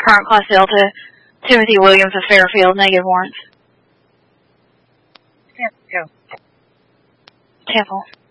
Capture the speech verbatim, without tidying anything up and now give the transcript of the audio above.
current class Delta, Timothy Williams of Fairfield, negative warrants. Yeah, go. Temple.